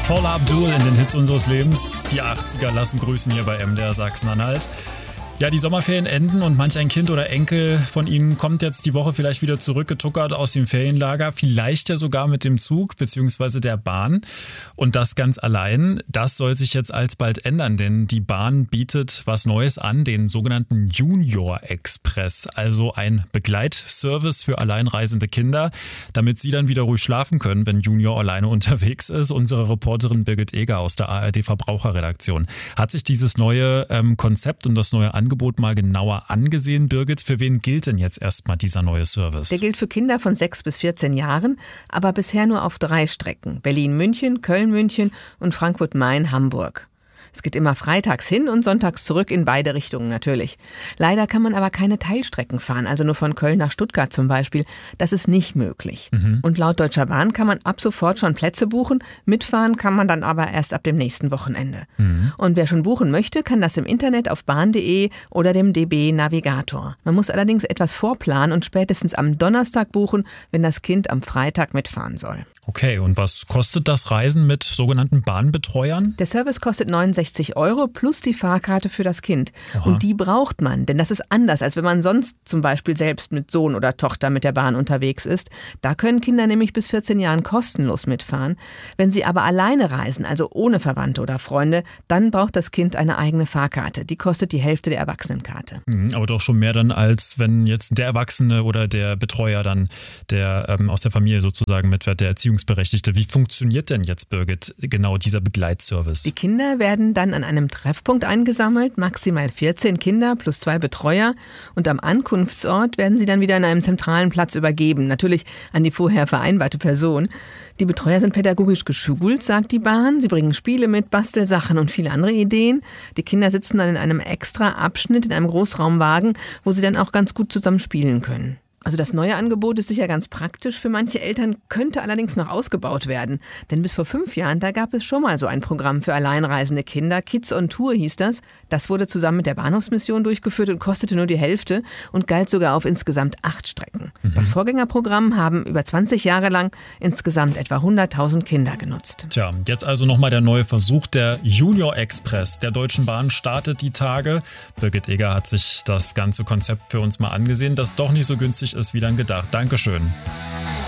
Paula Abdul in den Hits unseres Lebens. Die 80er lassen grüßen hier bei MDR Sachsen-Anhalt. Ja, die Sommerferien enden und manch ein Kind oder Enkel von Ihnen kommt jetzt die Woche vielleicht wieder zurückgetuckert aus dem Ferienlager, vielleicht ja sogar mit dem Zug bzw. der Bahn. Und das ganz allein, das soll sich jetzt alsbald ändern, denn die Bahn bietet was Neues an, den sogenannten Junior Express, also ein Begleitservice für alleinreisende Kinder, damit sie dann wieder ruhig schlafen können, wenn Junior alleine unterwegs ist. Unsere Reporterin Birgit Eger aus der ARD Verbraucherredaktion hat sich dieses neue Konzept und das neue Angebot mal genauer angesehen. Birgit, für wen gilt denn jetzt erstmal dieser neue Service? Der gilt für Kinder von 6 bis 14 Jahren, aber bisher nur auf 3 Strecken. Berlin-München, Köln-München und Frankfurt-Main-Hamburg. Es geht immer freitags hin und sonntags zurück in beide Richtungen natürlich. Leider kann man aber keine Teilstrecken fahren, also nur von Köln nach Stuttgart zum Beispiel. Das ist nicht möglich. Und laut Deutscher Bahn kann man ab sofort schon Plätze buchen. Mitfahren kann man dann aber erst ab dem nächsten Wochenende. Und wer schon buchen möchte, kann das im Internet auf bahn.de oder dem DB Navigator. Man muss allerdings etwas vorplanen und spätestens am Donnerstag buchen, wenn das Kind am Freitag mitfahren soll. Okay, und was kostet das Reisen mit sogenannten Bahnbetreuern? Der Service kostet 69 € plus die Fahrkarte für das Kind. Aha. Und die braucht man, denn das ist anders, als wenn man sonst zum Beispiel selbst mit Sohn oder Tochter mit der Bahn unterwegs ist. Da können Kinder nämlich bis 14 Jahren kostenlos mitfahren. Wenn sie aber alleine reisen, also ohne Verwandte oder Freunde, dann braucht das Kind eine eigene Fahrkarte. Die kostet die Hälfte der Erwachsenenkarte. Aber doch schon mehr dann, als wenn jetzt der Erwachsene oder der Betreuer dann, der aus der Familie sozusagen mitfährt, der Erziehungsberechtigte. Wie funktioniert denn jetzt, Birgit, genau dieser Begleitservice? Die Kinder werden dann an einem Treffpunkt eingesammelt, maximal 14 Kinder plus 2 Betreuer. Und am Ankunftsort werden sie dann wieder an einem zentralen Platz übergeben, natürlich an die vorher vereinbarte Person. Die Betreuer sind pädagogisch geschult, sagt die Bahn. Sie bringen Spiele mit, Bastelsachen und viele andere Ideen. Die Kinder sitzen dann in einem extra Abschnitt in einem Großraumwagen, wo sie dann auch ganz gut zusammen spielen können. Also das neue Angebot ist sicher ganz praktisch für manche Eltern, könnte allerdings noch ausgebaut werden. Denn bis vor 5 Jahren, da gab es schon mal so ein Programm für alleinreisende Kinder. Kids on Tour hieß das. Das wurde zusammen mit der Bahnhofsmission durchgeführt und kostete nur die Hälfte und galt sogar auf insgesamt 8 Strecken. Das Vorgängerprogramm haben über 20 Jahre lang insgesamt etwa 100.000 Kinder genutzt. Tja, jetzt also nochmal der neue Versuch, der Junior Express der Deutschen Bahn startet die Tage. Birgit Eger hat sich das ganze Konzept für uns mal angesehen, das doch nicht so günstig ist wie dann gedacht. Dankeschön.